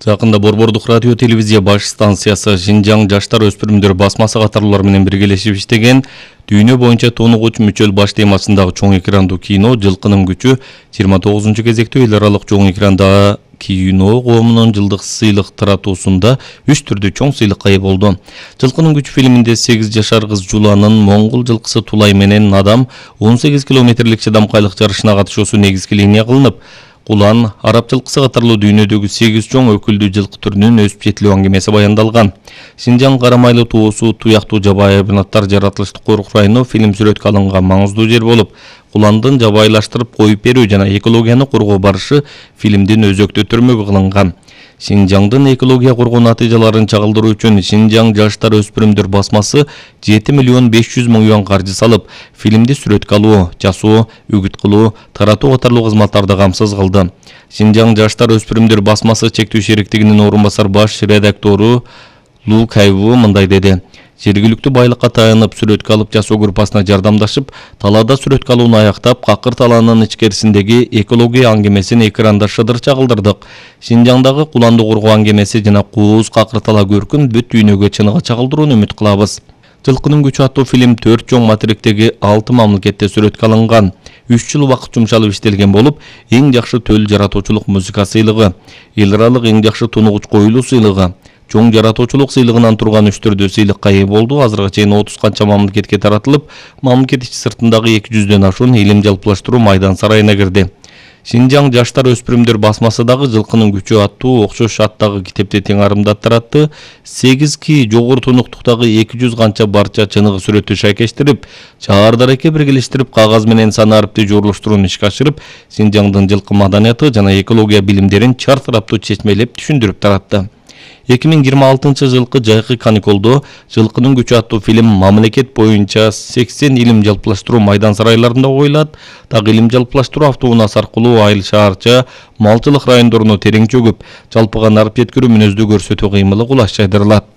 Жақында Борбордук радио телевизия баш станциясы Шинжаң жаштар өспүрүмдөр басмасы катарлар менен биргелешип иштеген дүйнө боюнча тонугуч мүчөл баш темасындагы чоң экрандуу кино «Жылкынын күчү» 29 кезектүү эл аралык чоң экрандагы кино коомунун жылдык сыйлык таратуусунда 3 түрдүү чоң сыйлыкка ээ болду. «Жылкынын күчү» фильминде 8 жашар кыз Жуланын моңгол жылкысы Тулай менен Надам 18 километрлик чыдамкайлык жарышына катышуусу негизги линия кылынып, Кулан, араб жылкысы катарлуу дүйнөдөгү 8 чоң өкүлдүү жылкы түрүнүн өсүп жетилүү аңгемеси баяндалган. Шинжаң карамайлуу туусу туяктуу жабайы хайванаттар жаратылыштык коркуш району фильм сүрөткө алынган маңыздуу жер болуп, Куландын жабайлаштырып коюп берүү жана экологияны коргоо барышы фильмдин өзөктүү түрмөгү кылынган. Шинжаңдын экология коргоо натыйжаларын чагылдыруу үчүн Шинжаң жаштар өспүрүмдөр басмасы 7 миллион 500 миң юан каржы салып, фильмди сүрөткө алуу, жасоо, үгүт кылуу, таратуу катарлуу кызматтарды камсыз кылды. Шинжаң жаштар өспүрүмдөр басмасы чектүү шериктигинин орун басар баш редактору Лу Кайву мындай деди: жергиликтүү байлыкка таянып сүрөткө алып жасоо группасына жардамдашып, талаада сүрөткө алууну аяктап, какыр талаанын ичкерисиндеги экология аңгемесин экранда шыдыр чагылдырдык. Шинжаңдагы куланды коргоо аңгемеси жана кууз какыр тала көркүн бүт дүйнөгө чыныгы чагылдырууну үмүт кылабыз. «Жылкынын күчү» аттуу фильм 4 чоң материктеги 6 мамлекетте сүрөткө алынган. 3 жыл убакыт жумшалып иштелген болуп, эң жакшы төл жаратуучулук музыка сыйлыгы, эл аралык эң жакшы тунугуч коюлуу сыйлыгы, чоң жаратуучулук сыйлыгынан турган 3 түрдүү сыйлыкка ээ болду. Азыркыга чейин 30 канча мамлекетке таратылып, мамлекет ичи сыртындагы 200дөн ашуун илим жалпылаштыруу майдан сарайына кирди. Шинжаң жаштар өспүрүмдөр басмасы дагы «Жылкынын күчү» аттуу окшош аттагы китепти тең арымдап таратты. 8 жогору тунуктуктагы 200 канча барча чыныгы сүрөттү шайкештирип, чаардареке биргелештирип, кагаз менен сан арыптуу журулуштурууну ишке ашырып, Шинжаңдын жылкы маданияты жана экология билимдерин чар тараптуу чечмелеп түшүндүрүп таратты. 2026 жылкы жайкы каникулдо «Жылкынын күчү» аттуу фильм мамлекет боюнча 80 илим жалпылаштыруу майдан сарайларында коюлат. Так илим жалпылаштыруу автоунаас аркылуу айыл шаарча малчылык райондоруна терең чөгүп, жалпыга нарып жеткирүү мүнөздүү көрсөтүү кыймылы кулаш жайдырылат.